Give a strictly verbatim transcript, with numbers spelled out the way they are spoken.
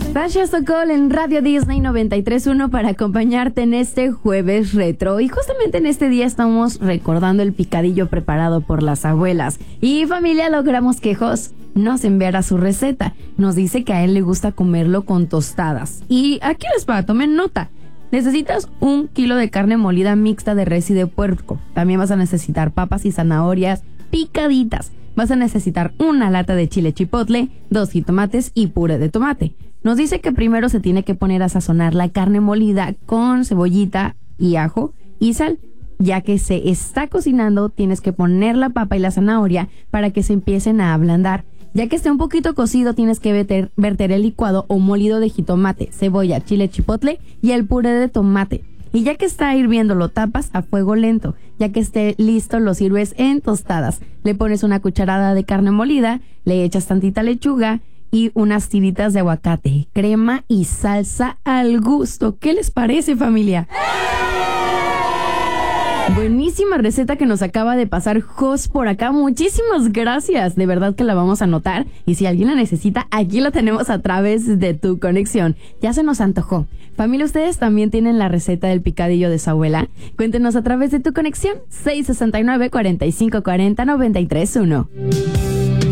Sasha Sokol en Radio Disney noventa y tres punto uno para acompañarte en este jueves retro. Y justamente en este día estamos recordando el picadillo preparado por las abuelas. Y familia, logramos que Jos nos enviara su receta. Nos dice que a él le gusta comerlo con tostadas. Y aquí les va, tomen nota. Necesitas un kilo de carne molida mixta de res y de puerco. También vas a necesitar papas y zanahorias picaditas. Vas a necesitar una lata de chile chipotle, dos jitomates y puré de tomate. Nos dice que primero se tiene que poner a sazonar la carne molida con cebollita y ajo y sal. Ya que se está cocinando, tienes que poner la papa y la zanahoria para que se empiecen a ablandar. Ya que esté un poquito cocido, tienes que verter, verter el licuado o molido de jitomate, cebolla, chile chipotle y el puré de tomate. Y ya que está hirviendo, lo tapas a fuego lento. Ya que esté listo, lo sirves en tostadas. Le pones una cucharada de carne molida, le echas tantita lechuga y unas tiritas de aguacate, crema y salsa al gusto. ¿Qué les parece, familia? Buenísima receta que nos acaba de pasar Jos por acá. Muchísimas gracias. De verdad que la vamos a anotar. Y si alguien la necesita, aquí la tenemos a través de Tu Conexión. Ya se nos antojó. Familia, ¿ustedes también tienen la receta del picadillo de su abuela? Cuéntenos a través de Tu Conexión. seis sesenta y nueve, cuarenta y cinco cuarenta, noventa y tres uno.